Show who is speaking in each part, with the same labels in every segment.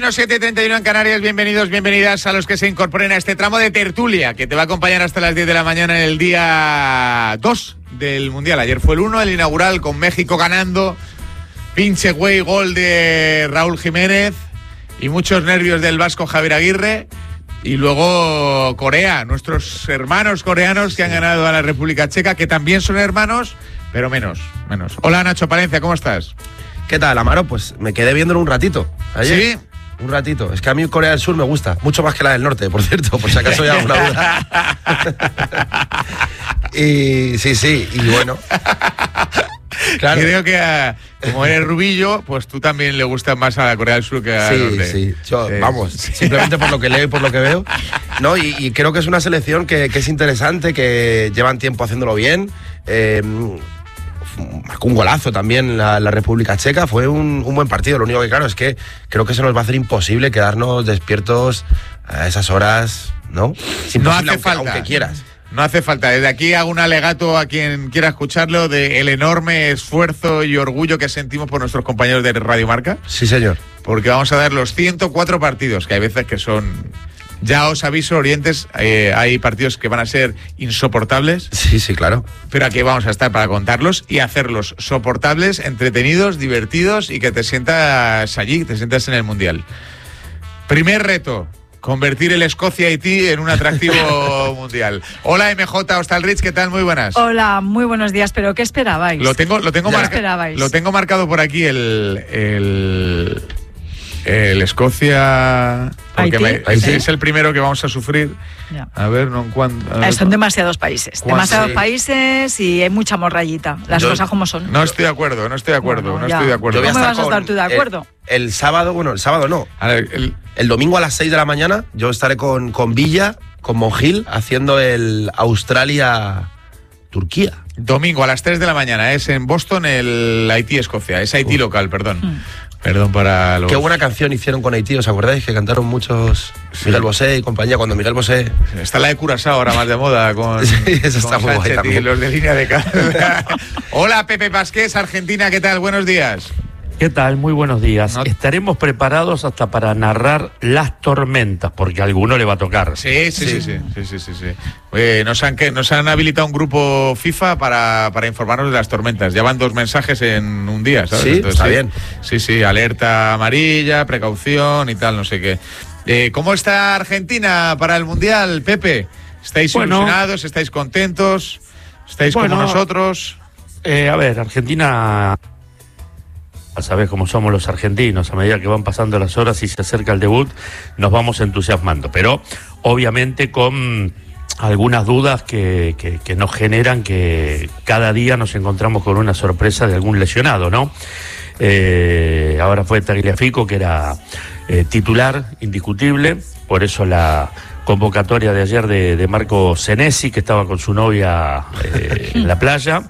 Speaker 1: 7:31 en Canarias, bienvenidos, bienvenidas a los que se incorporen a este tramo de tertulia que te va a acompañar hasta las 10 de la mañana en el día 2 del Mundial. Ayer fue el 1, el inaugural, con México ganando, pinche güey, gol de Raúl Jiménez y muchos nervios del vasco Javier Aguirre. Y luego Corea, nuestros hermanos coreanos que han ganado a la República Checa, que también son hermanos, pero menos. Hola Nacho Palencia, ¿cómo estás?
Speaker 2: ¿Qué tal, Amaro? Pues me quedé viéndolo un ratito ayer.
Speaker 1: ¿Sí?
Speaker 2: Un ratito. Es que a mí Corea del Sur me gusta, mucho más que la del Norte, por cierto, por si acaso hay alguna duda. Y sí, y bueno.
Speaker 1: Claro. Creo que como eres rubillo, pues tú también le gustas más a la Corea del Sur que a Norte.
Speaker 2: Sí. Vamos, simplemente por lo que leo y por lo que veo. No, y creo que es una selección que es interesante, que llevan tiempo haciéndolo bien. Marcó un golazo también la República Checa. Fue un buen partido. Lo único que, claro, es que creo que se nos va a hacer imposible quedarnos despiertos a esas horas, ¿no?
Speaker 1: No hace falta.
Speaker 2: Aunque quieras.
Speaker 1: No hace falta. Desde aquí hago un alegato a quien quiera escucharlo de el enorme esfuerzo y orgullo que sentimos por nuestros compañeros de Radio Marca.
Speaker 2: Sí, señor.
Speaker 1: Porque vamos a dar los 104 partidos, que hay veces que son... Ya os aviso, oyentes, hay partidos que van a ser insoportables.
Speaker 2: Sí, claro.
Speaker 1: Pero aquí vamos a estar para contarlos y hacerlos soportables, entretenidos, divertidos y que te sientas allí, te sientas en el Mundial. Primer reto: convertir el Escocia-Haití en un atractivo mundial. Hola MJ Hostalrich, ¿qué tal? Muy buenas.
Speaker 3: Hola, muy buenos días, pero ¿qué esperabais?
Speaker 1: Lo tengo marcado por aquí el Escocia, porque es el primero que vamos a sufrir.
Speaker 3: Ya.
Speaker 1: A ver,
Speaker 3: son demasiados países y hay mucha morrayita, las cosas como son.
Speaker 1: No estoy de acuerdo.
Speaker 3: ¿Cómo me vas a estar tú de acuerdo?
Speaker 2: El sábado no. A ver, el domingo a las 6 de la mañana yo estaré con Villa, con Monjil, haciendo el Australia-Turquía.
Speaker 1: Domingo a las 3 de la mañana, es en Boston el Haití-Escocia, es Haití local, perdón. Perdón para los...
Speaker 2: Qué buena canción hicieron con Haití, ¿os acordáis? Que cantaron muchos, Miguel Bosé y compañía, cuando Miguel Bosé...
Speaker 1: Está la de Curazao ahora más de moda, con,
Speaker 2: sí, eso está
Speaker 1: con
Speaker 2: muy
Speaker 1: Sánchez
Speaker 2: guay también.
Speaker 1: Y los de línea de carga. Hola Pepe Pasqués, Argentina, ¿qué tal? Buenos días.
Speaker 4: ¿Qué tal? Muy buenos días. Estaremos preparados hasta para narrar las tormentas, porque a alguno le va a tocar.
Speaker 1: Sí. Nos han habilitado un grupo FIFA para informarnos de las tormentas. Ya van 2 mensajes en un día, ¿sabes?
Speaker 2: Sí, entonces, está bien.
Speaker 1: Sí, alerta amarilla, precaución y tal, no sé qué. ¿Cómo está Argentina para el Mundial, Pepe? ¿Estáis ilusionados? ¿Estáis contentos? ¿Estáis como nosotros?
Speaker 4: A ver, Argentina... Sabés cómo somos los argentinos, a medida que van pasando las horas y se acerca el debut, nos vamos entusiasmando, pero obviamente con algunas dudas que nos generan que cada día nos encontramos con una sorpresa de algún lesionado, ¿no? Ahora fue Tagliafico, que era titular indiscutible, por eso la convocatoria de ayer de Marco Senesi, que estaba con su novia en la playa.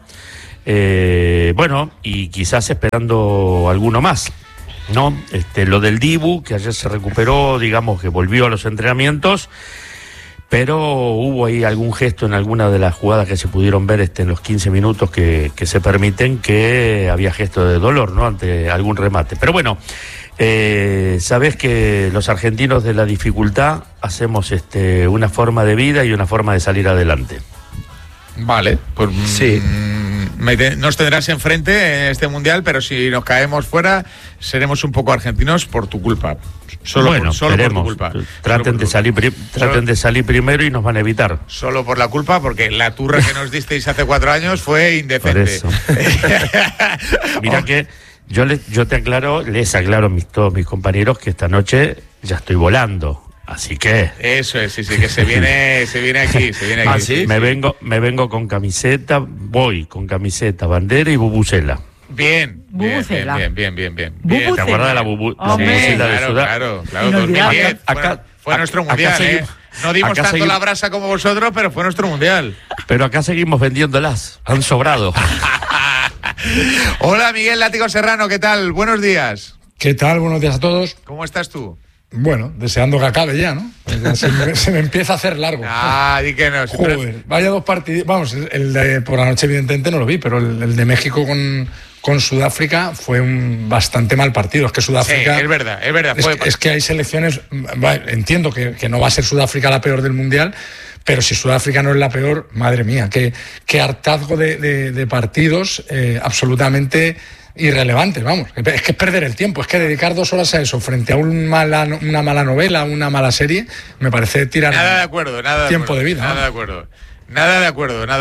Speaker 4: Y quizás esperando alguno más, ¿no? Lo del Dibu, que ayer se recuperó, digamos que volvió a los entrenamientos, pero hubo ahí algún gesto en alguna de las jugadas que se pudieron ver en los 15 minutos que se permiten, que había gesto de dolor, ¿no? Ante algún remate. Pero bueno, sabés que los argentinos de la dificultad hacemos una forma de vida y una forma de salir adelante.
Speaker 1: Vale, pues
Speaker 2: sí.
Speaker 1: Nos tendrás enfrente en este Mundial, pero si nos caemos fuera, seremos un poco argentinos por tu culpa. Solo por tu culpa.
Speaker 4: Traten de salir primero y nos van a evitar.
Speaker 1: Solo por la culpa, porque la turra que nos disteis hace 4 años fue indecente.
Speaker 4: Por eso. Mira que yo les aclaro a todos mis compañeros que esta noche ya estoy volando. Así que...
Speaker 1: Eso es, sí, que se viene aquí.
Speaker 4: ¿Ah, sí? Me vengo con camiseta, voy con camiseta, bandera y bubucela.
Speaker 1: Bien.
Speaker 3: Bubucela.
Speaker 1: Bien.
Speaker 4: ¿Te acuerdas de la bubucela de Sudán?
Speaker 1: Claro, 2010. Fue nuestro Mundial, No dimos tanto la brasa como vosotros, pero fue nuestro Mundial.
Speaker 4: Pero acá seguimos vendiéndolas, han sobrado.
Speaker 1: Hola, Miguel Látigo Serrano, ¿qué tal? Buenos días.
Speaker 5: ¿Qué tal? Buenos días a todos.
Speaker 1: ¿Cómo estás tú?
Speaker 5: Bueno, deseando que acabe ya, ¿no? Se me empieza a hacer largo.
Speaker 1: Di que no.
Speaker 5: Joder, vaya 2 partidos. Vamos, el de por la noche evidentemente no lo vi, pero el de México con Sudáfrica fue un bastante mal partido. Es que Sudáfrica...
Speaker 1: Sí, es verdad.
Speaker 5: Es que hay selecciones... Entiendo que no va a ser Sudáfrica la peor del Mundial, pero si Sudáfrica no es la peor, madre mía, qué hartazgo de partidos absolutamente irrelevantes, vamos. Es que es perder el tiempo, es que dedicar 2 horas a eso frente a una mala novela, una mala serie, me parece tirar tiempo de vida.
Speaker 1: Nada de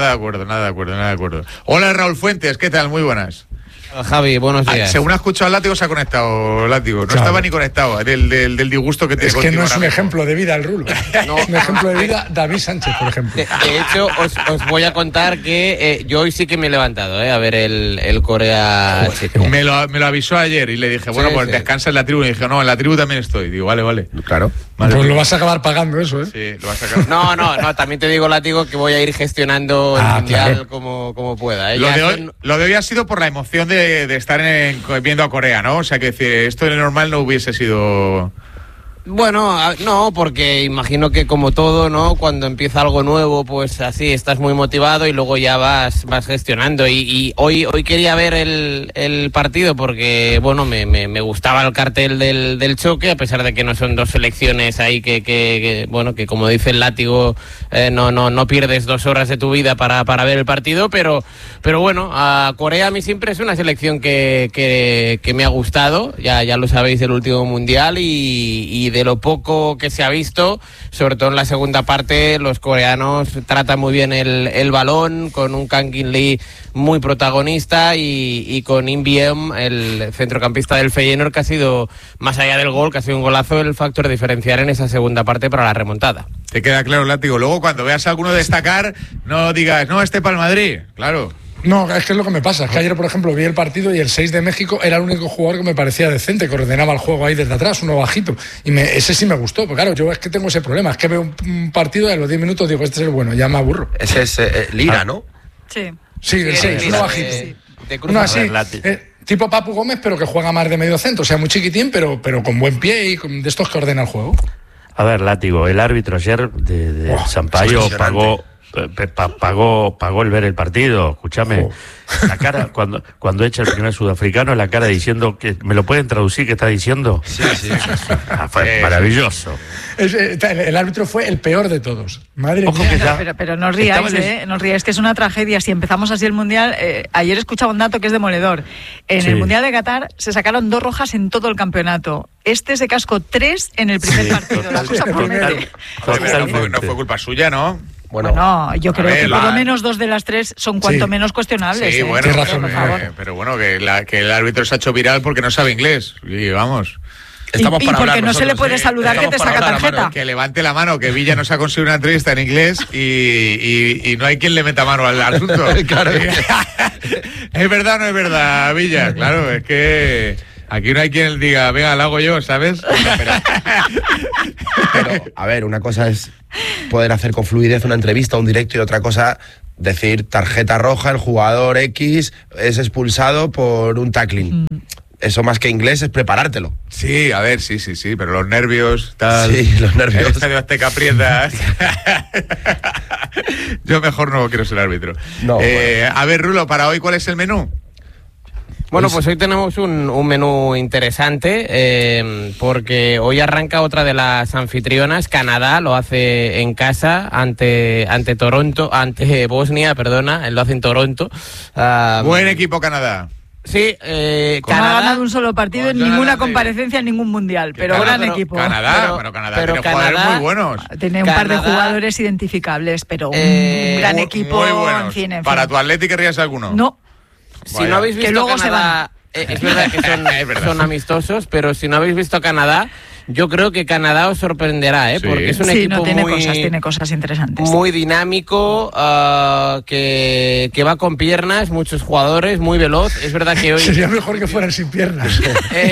Speaker 1: acuerdo. Hola, Raúl Fuentes, ¿qué tal? Muy buenas.
Speaker 6: Javi, buenos días.
Speaker 1: Según ha escuchado el Látigo, se ha conectado Látigo. No estaba ni conectado del disgusto que tiene.
Speaker 5: Es que no es un ejemplo de vida el Rulo. No. Es un ejemplo de vida David Sánchez, por ejemplo.
Speaker 6: De hecho, os voy a contar que yo hoy sí que me he levantado a ver el Corea-Checo.
Speaker 1: Me lo avisó ayer y le dije, descansa en la tribu. Y dije, no, en la tribu también estoy. Digo, vale.
Speaker 2: Claro.
Speaker 5: Vale, pues lo vas a acabar pagando eso, ¿eh?
Speaker 1: Sí, lo vas a acabar.
Speaker 6: No, también te digo, Látigo, que voy a ir gestionando el Mundial como pueda.
Speaker 1: Lo de hoy ha sido por la emoción de estar viendo a Corea, ¿no? O sea, que esto de normal no hubiese sido...
Speaker 6: Bueno, no, porque imagino que como todo, ¿no? Cuando empieza algo nuevo, pues así estás muy motivado y luego ya vas gestionando. Y hoy quería ver el partido porque, bueno, me gustaba el cartel del choque, a pesar de que no son dos selecciones ahí que como dice el Látigo, no pierdes 2 horas de tu vida para ver el partido, pero bueno, a Corea a mí siempre es una selección que me ha gustado, ya lo sabéis, del último Mundial y de lo poco que se ha visto, sobre todo en la segunda parte, los coreanos tratan muy bien el balón, con un Kang In Lee muy protagonista y con In Biem, el centrocampista del Feyenoord, que ha sido, más allá del gol, que ha sido un golazo, el factor diferencial en esa segunda parte para la remontada.
Speaker 1: Te queda claro, Látigo. Luego, cuando veas a alguno destacar, no digas, no, para el Madrid, claro.
Speaker 5: No, es que es lo que me pasa. Es que ayer, por ejemplo, vi el partido y el 6 de México era el único jugador que me parecía decente, que ordenaba el juego ahí desde atrás, uno bajito. Y ese sí me gustó. Pero claro, yo es que tengo ese problema. Es que veo un partido y a los 10 minutos digo, este es el bueno, ya me aburro.
Speaker 2: Ese es Lira, ¿no?
Speaker 3: Sí.
Speaker 5: Sí, el 6, uno bajito. Uno así, tipo Papu Gómez, pero que juega más de medio centro. O sea, muy chiquitín, pero con buen pie y de estos que ordena el juego.
Speaker 4: A ver, Látigo, el árbitro ayer de Sampaio pagó el ver el partido. Escúchame, la cara cuando echa el primer sudafricano, la cara diciendo que me lo pueden traducir, ¿qué está diciendo?
Speaker 2: Sí.
Speaker 4: Fue maravilloso.
Speaker 5: El árbitro fue el peor de todos. Madre mía.
Speaker 3: Pero no ríais, no ríais, que es una tragedia. Si empezamos así el Mundial, ayer escuchaba un dato que es demoledor. En el Mundial de Qatar se sacaron 2 rojas en todo el campeonato. Se cascó 3 en el primer partido. La cosa promete.
Speaker 1: No fue culpa suya, ¿no?
Speaker 3: Bueno, yo creo que por lo menos 2 de las 3 son cuanto menos cuestionables.
Speaker 1: Sí, bueno, pero bueno, que el árbitro se ha hecho viral porque no sabe inglés. Y vamos...
Speaker 3: Y porque no se le puede saludar que te saca tarjeta.
Speaker 1: Que levante la mano, que Villa nos ha conseguido una entrevista en inglés y no hay quien le meta mano al asunto. Claro. ¿Es verdad o no es verdad, Villa? Claro, es que aquí no hay quien diga, venga, lo hago yo, ¿sabes?
Speaker 2: Pero, a ver, una cosa es poder hacer con fluidez una entrevista, un directo, y otra cosa decir tarjeta roja, el jugador X es expulsado por un tackling. Eso más que inglés es preparártelo.
Speaker 1: Sí, a ver, sí, pero los nervios, tal...
Speaker 2: Sí, los nervios.
Speaker 1: El Estadio Azteca aprietas. Yo mejor no quiero ser árbitro.
Speaker 2: No,
Speaker 1: A ver, Rulo, para hoy, ¿cuál es el menú?
Speaker 6: Bueno, pues hoy tenemos un menú interesante, porque hoy arranca otra de las anfitrionas. Canadá lo hace en casa ante Bosnia, él lo hace en Toronto.
Speaker 1: Buen equipo Canadá.
Speaker 6: Sí,
Speaker 3: Canadá no ha ganado un solo partido en ninguna comparecencia en ningún mundial, pero gran equipo.
Speaker 1: Canadá tiene jugadores muy buenos.
Speaker 3: Tiene un par de jugadores identificables, pero un gran equipo.
Speaker 1: Muy buenos.
Speaker 3: En fin.
Speaker 1: ¿Para tu Atleti querrías alguno?
Speaker 3: No.
Speaker 6: Si no habéis visto Canadá, es verdad que son amistosos, pero si no habéis visto Canadá, yo creo que Canadá os sorprenderá, porque es un equipo
Speaker 3: tiene cosas interesantes.
Speaker 6: Muy dinámico, que va con piernas, muchos jugadores, muy veloz. Es verdad que hoy...
Speaker 5: Sería mejor que fueran sin piernas.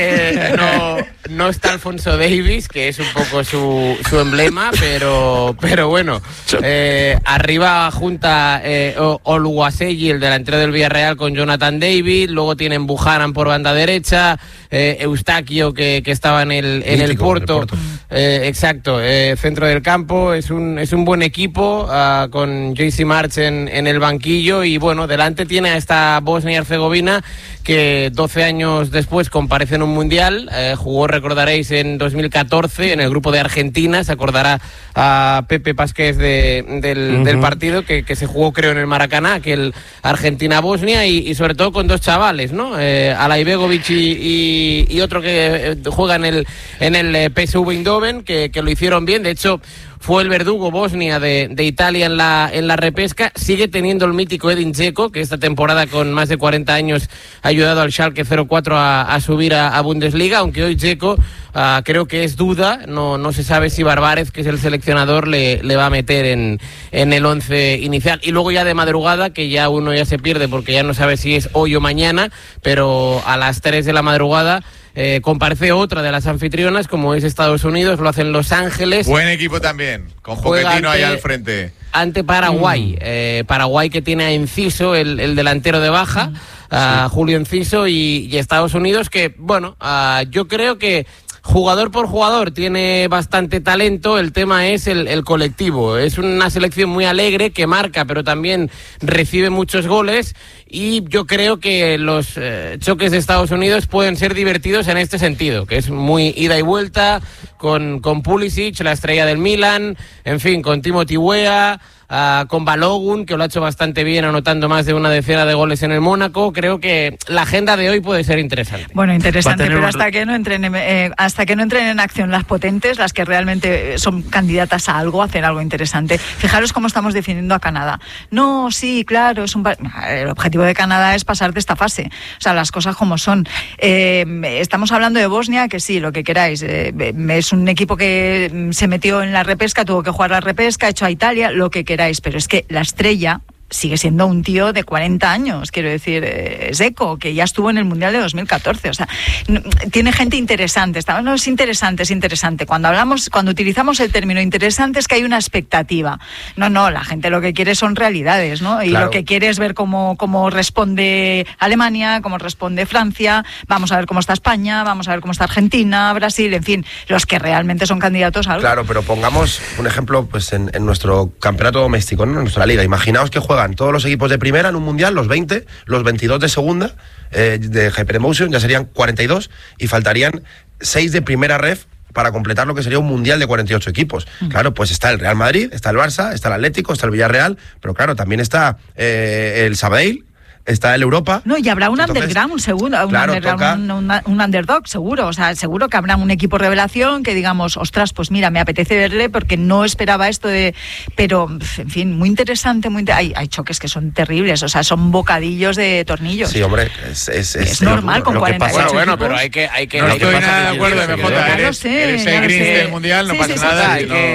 Speaker 6: No está Alfonso Davies, que es un poco su emblema, pero bueno. Arriba junta Oluwaseyi, el delantero del Villarreal, con Jonathan David. Luego tienen Buchanan por banda derecha, Eustaquio, que estaba en el Porto. Exacto, centro del campo, es un buen equipo con JC March en el banquillo y bueno, delante tiene a esta Bosnia y Herzegovina que 12 años después comparece en un mundial, jugó, recordaréis, en 2014 en el grupo de Argentina, se acordará a Pepe Pasqués del partido que se jugó, creo, en el Maracaná, aquel Argentina-Bosnia, y sobre todo con dos chavales, ¿no? Alaibegovic y otro que juega en el PSV Eindhoven, que lo hicieron bien. De hecho, fue el verdugo Bosnia de Italia en la repesca. Sigue teniendo el mítico Edin Dzeko, que esta temporada con más de 40 años ha ayudado al Schalke 04 a subir a Bundesliga, aunque hoy Dzeko creo que es duda, no se sabe si Barbárez, que es el seleccionador, le va a meter en el 11 inicial. Y luego ya de madrugada, que ya uno ya se pierde porque ya no sabe si es hoy o mañana, pero a las 3 de la madrugada comparece otra de las anfitrionas, como es Estados Unidos, lo hacen Los Ángeles.
Speaker 1: Buen equipo también, con Pochettino ahí al frente.
Speaker 6: Ante Paraguay, Paraguay que tiene a Enciso, el delantero de baja, Julio Enciso, y Estados Unidos que, bueno, yo creo que jugador por jugador tiene bastante talento, el tema es el colectivo. Es una selección muy alegre, que marca, pero también recibe muchos goles, y yo creo que los choques de Estados Unidos pueden ser divertidos en este sentido, que es muy ida y vuelta, con Pulisic, la estrella del Milan, en fin, con Timothy Weah, con Balogun, que lo ha hecho bastante bien, anotando más de una decena de goles en el Mónaco. Creo que la agenda de hoy puede ser interesante.
Speaker 3: Bueno, interesante, pero hasta que no entren en acción las potentes, las que realmente son candidatas a algo, hacer algo interesante. Fijaros cómo estamos definiendo a Canadá. No, sí, claro, el objetivo de Canadá es pasar de esta fase. O sea, las cosas como son. Estamos hablando de Bosnia, que sí, lo que queráis. Es un equipo que se metió en la repesca, tuvo que jugar la repesca, ha hecho a Italia, lo que queráis. Pero es que la estrella sigue siendo un tío de 40 años, quiero decir, Dzeko, que ya estuvo en el Mundial de 2014. O sea, tiene gente interesante. No, es interesante. Cuando utilizamos el término interesante es que hay una expectativa. No, la gente lo que quiere son realidades, ¿no? Y lo que quiere es ver cómo responde Alemania, cómo responde Francia, vamos a ver cómo está España, vamos a ver cómo está Argentina, Brasil, en fin, los que realmente son candidatos a algo.
Speaker 2: Claro, pero pongamos un ejemplo pues en nuestro campeonato doméstico, ¿no? En nuestra liga. Imaginaos que juegan todos los equipos de primera en un mundial, los 20, los 22 de segunda, de Hypermotion, ya serían 42, y faltarían 6 de primera ref para completar lo que sería un mundial de 48 equipos. Claro, pues está el Real Madrid, está el Barça, está el Atlético, está el Villarreal, pero claro, también está el Sabadell, está el Europa.
Speaker 3: No, y habrá un underground, un segundo, un underdog, seguro. O sea, seguro que habrá un equipo revelación que digamos, ostras, pues mira, me apetece verle porque no esperaba esto de... Pero, en fin, muy interesante, hay choques que son terribles, o sea, son bocadillos de tornillos.
Speaker 2: Sí, hombre, es
Speaker 3: normal con 48
Speaker 6: Bueno,
Speaker 3: equipos.
Speaker 6: pero hay que
Speaker 1: no estoy nada de acuerdo, MJ. Eres el gris del Mundial, no pasa nada.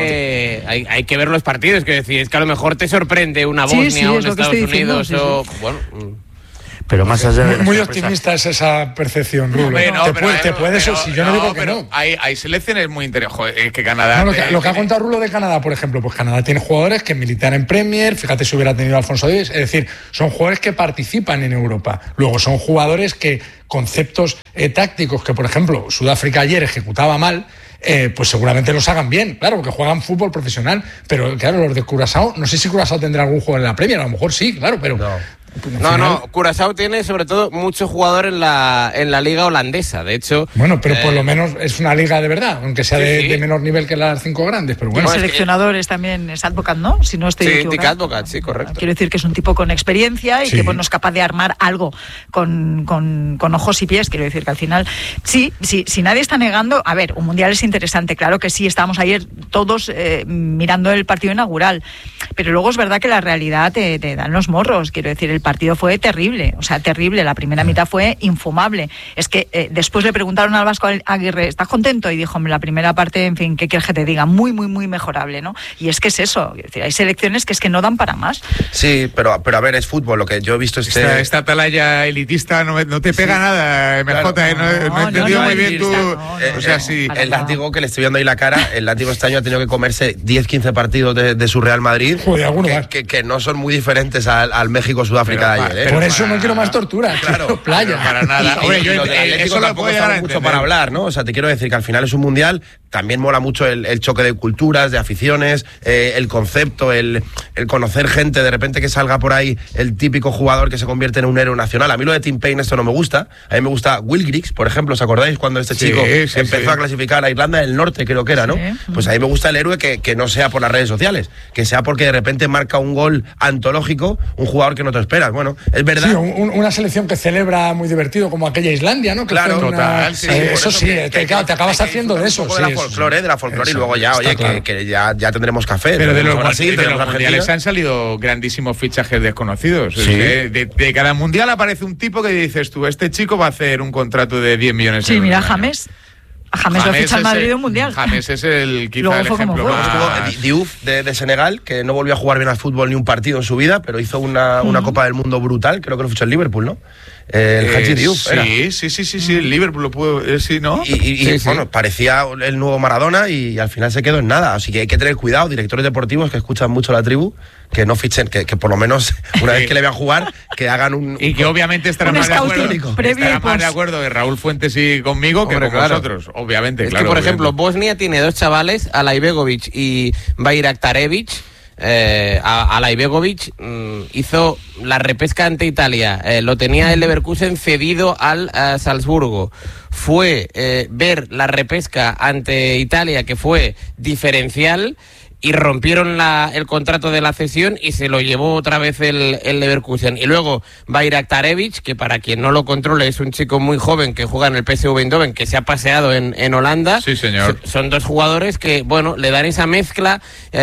Speaker 6: Hay que ver los partidos, que decir, es que a lo mejor te sorprende una Bosnia o un Estados Unidos o... Bueno...
Speaker 4: Pero más allá de
Speaker 5: muy optimista es esa percepción, Rulo. Te puedes, si yo no digo que no.
Speaker 1: Hay selecciones muy interesantes. Que Canadá.
Speaker 5: No, lo que ha contado Rulo de Canadá, por ejemplo, pues Canadá tiene jugadores que militan en Premier. Fíjate si hubiera tenido a Alfonso Davies. Es decir, son jugadores que participan en Europa. Luego son jugadores que conceptos tácticos que, por ejemplo, Sudáfrica ayer ejecutaba mal. Pues seguramente los hagan bien, claro, porque juegan fútbol profesional, pero claro, los de Curazao, no sé si Curazao tendrá algún jugador en la Premier, a lo mejor sí, claro, pero...
Speaker 6: No, Curazao tiene sobre todo mucho jugador en la liga holandesa, de hecho...
Speaker 5: Bueno, pero por lo menos es una liga de verdad, aunque sea de menor nivel que las 5 grandes, pero bueno.
Speaker 3: El seleccionador es también Advocat, ¿no? Si no estoy equivocado.
Speaker 6: Sí, Advocat, sí, correcto.
Speaker 3: Quiero decir que es un tipo con experiencia y que bueno, es capaz de armar algo con ojos y pies, quiero decir que al final... Sí, si nadie está negando... A ver, un mundial es interesante, claro que sí, estábamos ayer todos mirando el partido inaugural, pero luego es verdad que la realidad te dan los morros, quiero decir, el partido fue terrible, o sea, terrible. La primera mitad fue infumable. Es que después le preguntaron al Vasco Aguirre, ¿estás contento? Y dijo, la primera parte, en fin, ¿qué quieres que te diga? Muy, muy, muy mejorable, ¿no? Y es que es eso. Es decir, hay selecciones que es que no dan para más.
Speaker 2: Sí, pero a ver, es fútbol. Lo que yo he visto
Speaker 1: esta atalaya elitista no te pega nada, MJ. Claro. No he entendido muy bien tú. O sea, sí.
Speaker 2: El látigo que le estoy viendo ahí la cara, el látigo este año ha tenido que comerse 10-15 partidos de su Real Madrid.
Speaker 5: Joder,
Speaker 2: que no son muy diferentes al México-Sudáfrica de ayer.
Speaker 5: Por eso no quiero más tortura. Claro, playa.
Speaker 1: Para nada.
Speaker 2: Eso lo puede dar mucho para hablar, ¿no? O sea, te quiero decir que al final es un mundial también mola mucho el choque de culturas, de aficiones, el concepto, el conocer gente, de repente que salga por ahí el típico jugador que se convierte en un héroe nacional. A mí lo de Tim Payne esto no me gusta. A mí me gusta Will Griggs, por ejemplo, ¿os acordáis cuando este chico empezó a clasificar a Irlanda del Norte, creo que era, ¿no? Pues a mí me gusta el héroe que no sea por las redes sociales, que sea porque de repente marca un gol antológico, un jugador que no te esperas. Bueno, es verdad.
Speaker 5: Sí, una selección que celebra muy divertido, como aquella Islandia, ¿no? Que
Speaker 2: claro,
Speaker 5: total. Eso sí, te acabas haciendo de eso.
Speaker 2: Un poco de la folclore, y luego ya, oye, claro, que ya tendremos café.
Speaker 1: Pero de los
Speaker 2: mundiales
Speaker 1: han salido grandísimos fichajes desconocidos.
Speaker 2: Sí.
Speaker 1: De cada mundial aparece un tipo que dices tú, este chico va a hacer un contrato de 10 millones de euros.
Speaker 3: Sí, mira, James. A James lo ficha el Madrid de un mundial.
Speaker 1: James es el
Speaker 3: Luego
Speaker 1: el ejemplo más...
Speaker 2: Diouf de Senegal, que no volvió a jugar bien al fútbol ni un partido en su vida, pero hizo una Copa del Mundo brutal, creo que lo fichó el Liverpool, ¿no? El Haji Diouf era.
Speaker 1: Sí, el Liverpool lo pudo, sí, ¿no?
Speaker 2: Bueno, parecía el nuevo Maradona y al final se quedó en nada. Así que hay que tener cuidado, directores deportivos que escuchan mucho la tribu, que no fichen, que por lo menos una vez que le vean jugar, que hagan un...
Speaker 1: Y que obviamente estarán más de acuerdo de Raúl Fuentes y conmigo que con vosotros, obviamente.
Speaker 6: Es que, por ejemplo, Bosnia tiene 2 chavales, Alaibegovic y Bayraktarevic. Alaibegovic hizo la repesca ante Italia, lo tenía el Leverkusen cedido al Salzburgo. Fue ver la repesca ante Italia, que fue diferencial, y rompieron el contrato de la cesión y se lo llevó otra vez el Leverkusen. Y luego Bayraktarevic, que para quien no lo controle es un chico muy joven que juega en el PSV Eindhoven, que se ha paseado en Holanda.
Speaker 1: Sí, señor.
Speaker 6: Son 2 jugadores que, bueno, le dan esa mezcla,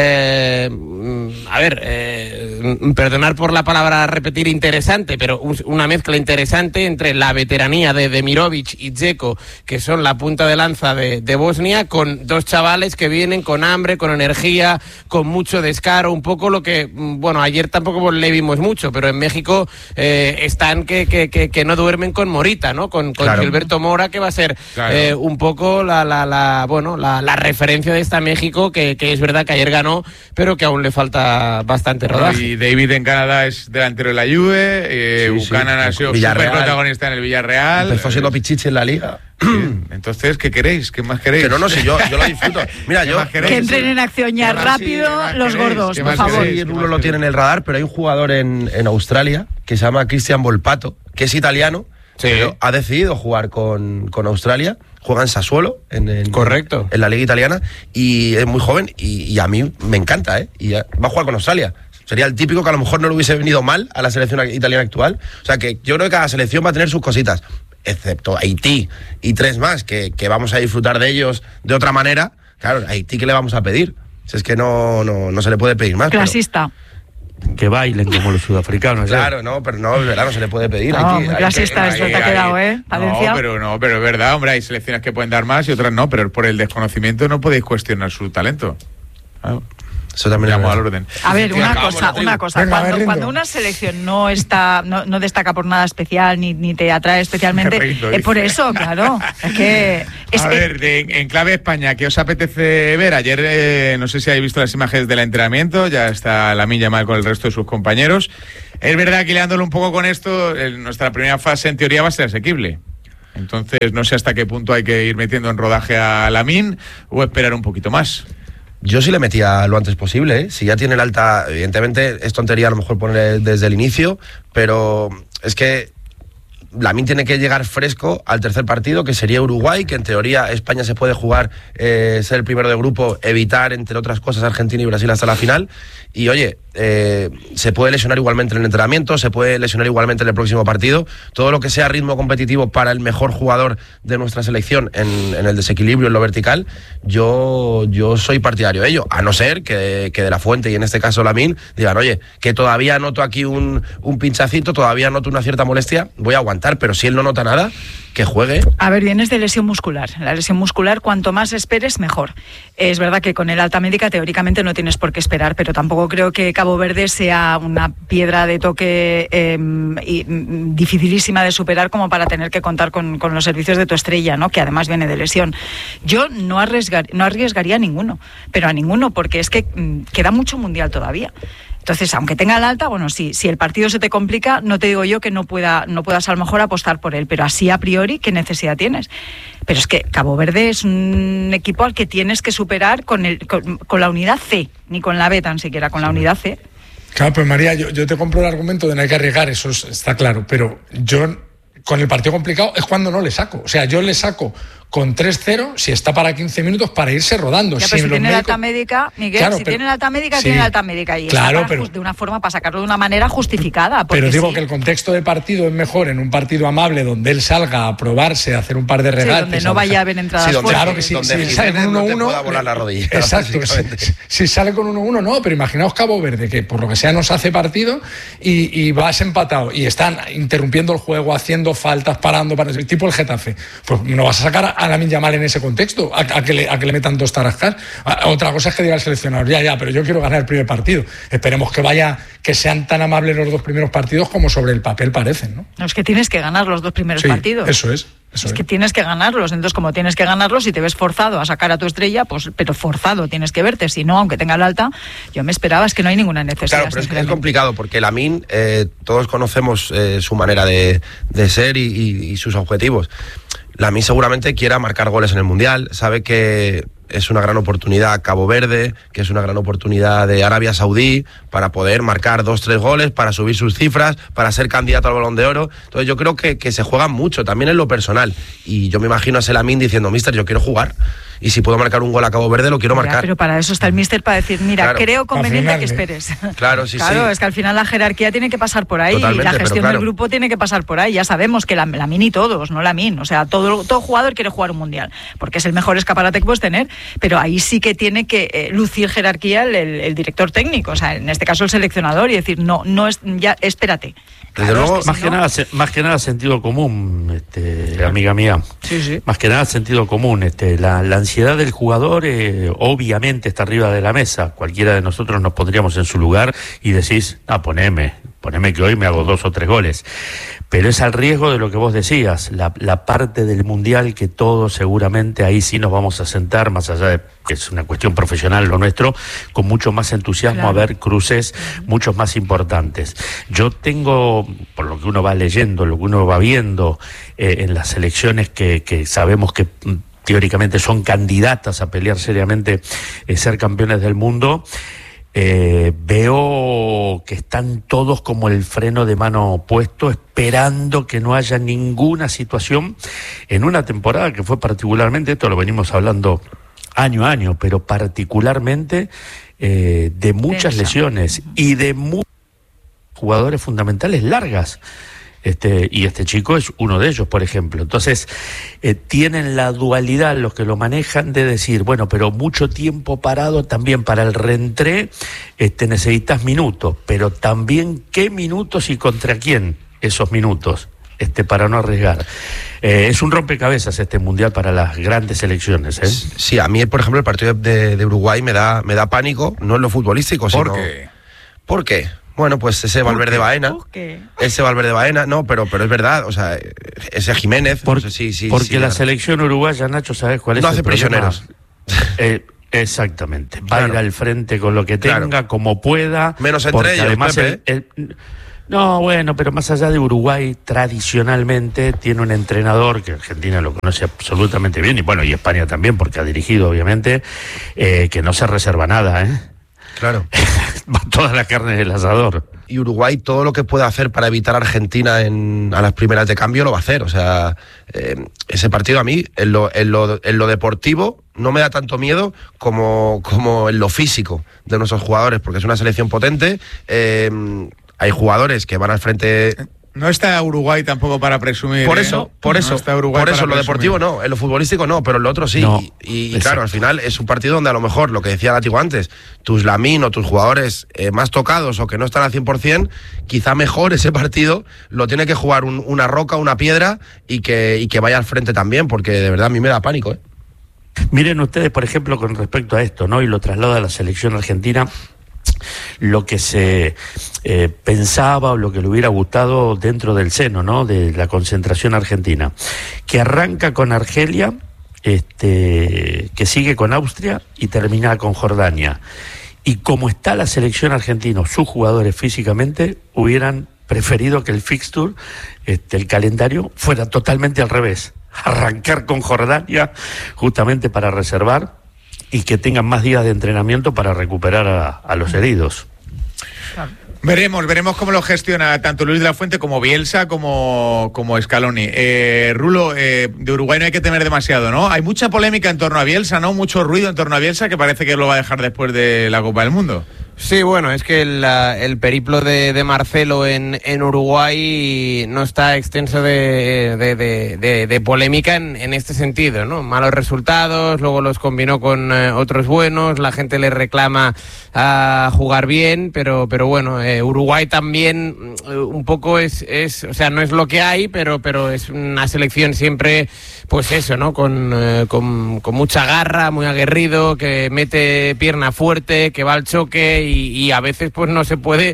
Speaker 6: perdonar por la palabra repetir interesante, pero una mezcla interesante entre la veteranía de Demirovic y Dzeko, que son la punta de lanza de Bosnia, con 2 chavales que vienen con hambre, con energía, con mucho descaro, un poco lo que, bueno, ayer tampoco le vimos mucho, pero en México están que no duermen con Morita, ¿no? Con claro. Gilberto Mora, que va a ser un poco la referencia de esta México, que es verdad que ayer ganó, pero que aún le falta bastante rodaje.
Speaker 1: Y David en Canadá es delantero de la Juve, Buchanan ha sido súper protagonista en el Villarreal.
Speaker 2: Empezó siendo pichichi en la Liga.
Speaker 1: Entonces, ¿qué queréis? ¿Qué más queréis?
Speaker 2: Que no sé, yo lo disfruto. Mira,
Speaker 3: que entren en acción ya rápido los gordos, por favor.
Speaker 2: Rulo lo tiene en el radar, pero hay un jugador en Australia que se llama Cristian Volpato, que es italiano, pero ha decidido jugar con Australia. Juega en Sassuolo,
Speaker 6: correcto,
Speaker 2: en la Liga Italiana, y es muy joven y a mí me encanta, y va a jugar con Australia. Sería el típico que a lo mejor no le hubiese venido mal a la selección italiana actual. O sea que yo creo que cada selección va a tener sus cositas, excepto Haití y 3 más, que vamos a disfrutar de ellos de otra manera. Claro, a Haití, ¿qué le vamos a pedir? Si es que no se le puede pedir más.
Speaker 3: Clasista.
Speaker 4: Que bailen como los sudafricanos.
Speaker 2: Claro, no, pero no, es verdad, no se le puede pedir.
Speaker 3: No, muy clasista esto te ha quedado,
Speaker 1: Palencia. Pero es verdad, hombre, hay selecciones que pueden dar más y otras no, pero por el desconocimiento no podéis cuestionar su talento. Claro.
Speaker 2: Eso también
Speaker 1: al orden.
Speaker 3: A ver, una cosa. Venga, cuando una selección no destaca por nada especial ni te atrae especialmente, es por eso, claro. Es que
Speaker 1: en clave España, ¿qué os apetece ver? Ayer no sé si habéis visto las imágenes del entrenamiento, ya está Lamine Yamal con el resto de sus compañeros. Es verdad que liándolo un poco con esto, nuestra primera fase en teoría va a ser asequible. Entonces no sé hasta qué punto hay que ir metiendo en rodaje a Lamine o esperar un poquito más.
Speaker 2: Yo sí le metía lo antes posible, ¿eh? Si ya tiene el alta, evidentemente es tontería a lo mejor poner desde el inicio, pero es que Lamine tiene que llegar fresco al tercer partido, que sería Uruguay, que en teoría España se puede jugar, ser el primero de grupo, evitar, entre otras cosas, Argentina y Brasil hasta la final. Y oye, se puede lesionar igualmente en el entrenamiento, se puede lesionar igualmente en el próximo partido. Todo lo que sea ritmo competitivo para el mejor jugador de nuestra selección en el desequilibrio, en lo vertical, yo soy partidario de ello, a no ser que De La Fuente y en este caso Lamine digan, oye, que todavía noto aquí un pinchacito, todavía noto una cierta molestia, voy a aguantar, pero si él no nota nada, que juegue.
Speaker 3: A ver, vienes de lesión muscular. La lesión muscular, cuanto más esperes, mejor. Es verdad que con el alta médica teóricamente no tienes por qué esperar, pero tampoco creo que Cabo Verde sea una piedra de toque dificilísima de superar como para tener que contar con los servicios de tu estrella, ¿no? Que además viene de lesión. Yo no arriesgaría a ninguno, pero a ninguno, porque es que queda mucho mundial todavía. Entonces, aunque tenga el alta, bueno, sí, si el partido se te complica, no te digo yo que no puedas a lo mejor apostar por él, pero así a priori, ¿qué necesidad tienes? Pero es que Cabo Verde es un equipo al que tienes que superar con la unidad C, ni con la B tan siquiera, con la unidad C.
Speaker 5: Claro, pues María, yo te compro el argumento de no hay que arriesgar, eso está claro, pero yo con el partido complicado es cuando no le saco. O sea, yo le saco con 3-0 si está para 15 minutos para irse rodando.
Speaker 3: Ya, pero si tiene la alta médica, Miguel, claro, tiene la alta médica, sí, tiene la alta médica. Y
Speaker 5: claro,
Speaker 3: pero de una forma, para sacarlo de una manera justificada.
Speaker 5: Pero digo que el contexto de partido es mejor en un partido amable donde él salga a probarse, a hacer un par de regates.
Speaker 3: Sí, donde no vaya a haber entradas fuertes.
Speaker 5: Claro que sí, si sale con 1-1... No te volar la rodilla. Exacto, si sale con 1-1 no, pero imaginaos Cabo Verde, que por lo que sea nos hace partido y vas empatado y están interrumpiendo el juego, haciendo faltas, parando, tipo el Getafe. Pues no vas a sacar a Lamine Yamal en ese contexto, a que le metan 2 tarascas. Otra cosa es que diga el seleccionador, ya, pero yo quiero ganar el primer partido. Esperemos que sean tan amables los 2 primeros partidos como sobre el papel parecen, ¿no?
Speaker 3: No, es que tienes que ganar los 2 primeros partidos.
Speaker 5: Eso es.
Speaker 3: Es que tienes que ganarlos, entonces como tienes que ganarlos, si te ves forzado a sacar a tu estrella, pues pero forzado tienes que verte, si no, aunque tenga el alta, yo me esperaba, es que no hay ninguna necesidad.
Speaker 2: Claro, pero es complicado, porque Lamine, todos conocemos su manera de ser y sus objetivos. Lamine seguramente quiera marcar goles en el Mundial, sabe que es una gran oportunidad Cabo Verde, que es una gran oportunidad de Arabia Saudí para poder marcar 2-3 goles, para subir sus cifras, para ser candidato al Balón de Oro. Entonces yo creo que se juegan mucho, también en lo personal. Y yo me imagino a ese Lamine diciendo, míster, yo quiero jugar. Y si puedo marcar un gol a Cabo Verde, lo quiero marcar.
Speaker 3: Pero para eso está el míster, para decir, mira, claro, creo conveniente que esperes.
Speaker 2: Claro, sí.
Speaker 3: Es que al final la jerarquía tiene que pasar por ahí. Totalmente, y la gestión del grupo tiene que pasar por ahí. Ya sabemos que Lamine y todos, no Lamine. O sea, todo jugador quiere jugar un mundial, porque es el mejor escaparate que puedes tener. Pero ahí sí que tiene que lucir jerarquía el director técnico. O sea, en este caso el seleccionador, y decir, no es, ya, espérate.
Speaker 4: Desde luego, es que más que nada sentido común, amiga mía.
Speaker 3: Sí.
Speaker 4: Más que nada sentido común. La ansiedad del jugador obviamente está arriba de la mesa. Cualquiera de nosotros nos pondríamos en su lugar y decís, poneme que hoy me hago 2 o 3 goles. Pero es al riesgo de lo que vos decías, la parte del Mundial que todos seguramente ahí sí nos vamos a sentar, más allá de que es una cuestión profesional lo nuestro, con mucho más entusiasmo, claro, a ver cruces muchos más importantes. Yo tengo, por lo que uno va leyendo, lo que uno va viendo en las selecciones que sabemos que teóricamente son candidatas a pelear seriamente ser campeones del mundo, veo que están todos como el freno de mano puesto, esperando que no haya ninguna situación en una temporada que fue particularmente, esto lo venimos hablando año a año, pero particularmente de muchas lesiones y de muchos jugadores fundamentales largas. Y este chico es uno de ellos, por ejemplo. Entonces, tienen la dualidad los que lo manejan de decir, bueno, pero mucho tiempo parado también para el reentré, necesitas minutos, pero también qué minutos y contra quién esos minutos, para no arriesgar. Es un rompecabezas este mundial para las grandes selecciones.
Speaker 2: Sí, a mí, por ejemplo, el partido de Uruguay me da pánico, no en lo futbolístico, sino... ¿Por qué? Bueno, pues ese Valverde Baena. Ese Valverde Baena, no, pero es verdad, o sea, ese Jiménez.
Speaker 4: No sé porque la selección uruguaya, Nacho, ¿sabes cuál es?
Speaker 2: No hace prisioneros.
Speaker 4: Exactamente. Va a ir al frente con lo que tenga, como pueda.
Speaker 2: Menos entre ellos,
Speaker 4: además
Speaker 2: Pepe.
Speaker 4: No, bueno, pero más allá de Uruguay, tradicionalmente tiene un entrenador que Argentina lo conoce absolutamente bien, y bueno, y España también, porque ha dirigido, obviamente, que no se reserva nada,
Speaker 2: Claro.
Speaker 4: Toda la carne del asador.
Speaker 2: Y Uruguay todo lo que pueda hacer para evitar a Argentina a las primeras de cambio lo va a hacer. O sea, ese partido a mí, en lo deportivo, no me da tanto miedo como en lo físico de nuestros jugadores, porque es una selección potente. Hay jugadores que van al frente...
Speaker 1: No está Uruguay tampoco para presumir.
Speaker 2: Por eso,
Speaker 1: no está Uruguay
Speaker 2: en lo deportivo no, en lo futbolístico no, pero en lo otro sí.
Speaker 4: No,
Speaker 2: y claro, al final es un partido donde a lo mejor, lo que decía Látigo antes, tus Lamine o tus jugadores más tocados o que no están al 100%, quizá mejor ese partido lo tiene que jugar una roca, una piedra y que vaya al frente también, porque de verdad a mí me da pánico.
Speaker 4: Miren ustedes, por ejemplo, con respecto a esto, ¿no? Y lo traslada a la selección argentina. Lo que se pensaba o lo que le hubiera gustado dentro del seno, ¿no?, de la concentración argentina, que arranca con Argelia, que sigue con Austria y termina con Jordania. Y como está la selección argentina, sus jugadores físicamente hubieran preferido que el fixture, el calendario, fuera totalmente al revés. Arrancar con Jordania justamente para reservar y que tengan más días de entrenamiento para recuperar a los heridos.
Speaker 1: Veremos cómo lo gestiona tanto Luis de la Fuente como Bielsa como Scaloni. Rulo, de Uruguay no hay que temer demasiado, ¿no? Hay mucha polémica en torno a Bielsa, ¿no? Mucho ruido en torno a Bielsa, que parece que lo va a dejar después de la Copa del Mundo.
Speaker 6: Sí, bueno, es que el periplo de Marcelo en Uruguay no está extenso de polémica en este sentido, ¿no? Malos resultados, luego los combinó con otros buenos, la gente le reclama a jugar bien, pero bueno, Uruguay también un poco es, o sea, no es lo que hay, pero es una selección siempre, pues eso, ¿no? Con mucha garra, muy aguerrido, que mete pierna fuerte, que va al choque y a veces pues no se puede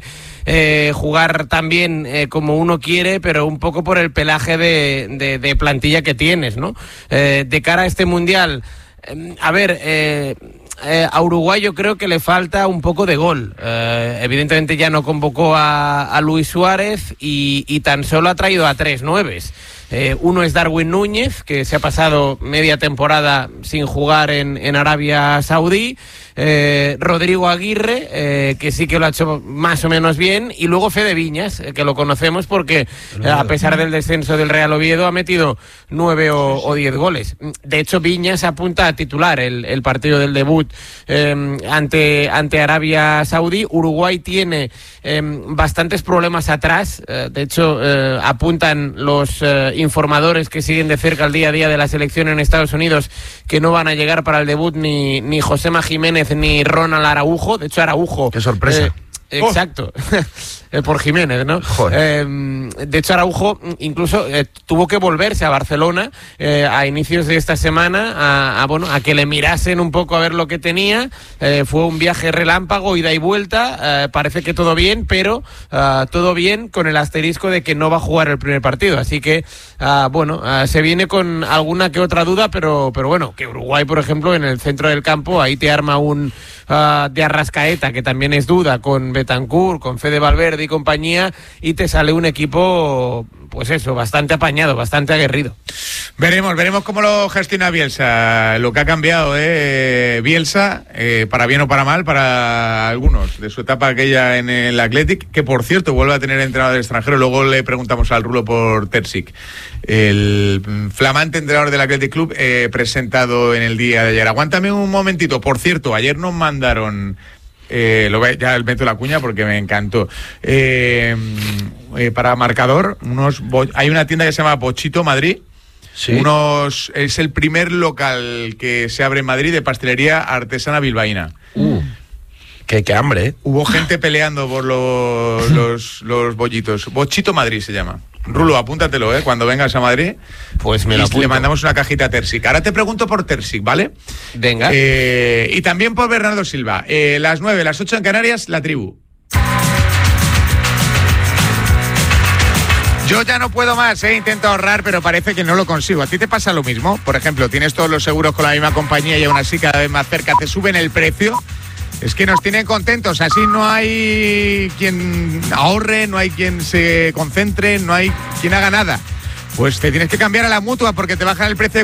Speaker 6: jugar tan bien como uno quiere, pero un poco por el pelaje de plantilla que tienes, ¿no? De cara a este Mundial, a ver, a Uruguay yo creo que le falta un poco de gol. Evidentemente ya no convocó a Luis Suárez y tan solo ha traído a 3 nueves. Uno es Darwin Núñez, que se ha pasado media temporada sin jugar en Arabia Saudí. Rodrigo Aguirre, que sí que lo ha hecho más o menos bien, y luego Fede Viñas, que lo conocemos porque a pesar del descenso del Real Oviedo ha metido 9 o 10 goles. De hecho, Viñas apunta a titular el partido del debut ante Arabia Saudí. Uruguay tiene bastantes problemas atrás. De hecho, apuntan los informadores que siguen de cerca el día a día de la selección en Estados Unidos que no van a llegar para el debut ni Josema Jiménez ni Ronald Araujo. De hecho, Araujo...
Speaker 2: ¡Qué sorpresa!
Speaker 6: Exacto, por Jiménez, ¿no? De hecho, Araujo incluso tuvo que volverse a Barcelona a inicios de esta semana a que le mirasen un poco a ver lo que tenía. Fue un viaje relámpago, ida y vuelta. Parece que todo bien, pero todo bien con el asterisco de que no va a jugar el primer partido. Así que, se viene con alguna que otra duda, pero bueno, que Uruguay, por ejemplo, en el centro del campo, ahí te arma un de Arrascaeta, que también es duda, con Betancur, con Fede Valverde y compañía, y te sale un equipo, pues eso, bastante apañado, bastante aguerrido.
Speaker 1: Veremos cómo lo gestiona Bielsa, lo que ha cambiado Bielsa, para bien o para mal, para algunos, de su etapa aquella en el Athletic, que por cierto vuelve a tener entrenador extranjero. Luego le preguntamos al Rulo por Terzic, el flamante entrenador del Athletic Club, presentado en el día de ayer. Aguántame un momentito, por cierto, ayer nos mandaron... ya meto la cuña porque me encantó. Para marcador, hay una tienda que se llama Bochito Madrid. Sí. Es el primer local que se abre en Madrid de pastelería artesana bilbaína.
Speaker 2: Qué hambre, ¿eh?
Speaker 1: Hubo gente peleando por los bollitos. Bochito Madrid se llama. Rulo, apúntatelo, cuando vengas a Madrid.
Speaker 6: Pues me lo apunto.
Speaker 1: Le mandamos una cajita a Terzic. Ahora te pregunto por Terzic, ¿vale?
Speaker 6: Venga.
Speaker 1: Y también por Bernardo Silva. Las 9, las 8 en Canarias, La Tribu. Yo ya no puedo más, intento ahorrar, pero parece que no lo consigo. ¿A ti te pasa lo mismo? Por ejemplo, tienes todos los seguros con la misma compañía y aún así cada vez más cerca te suben el precio. Es que nos tienen contentos, así no hay quien ahorre, no hay quien se concentre, no hay quien haga nada. Pues te tienes que cambiar a la Mutua porque te bajan el precio de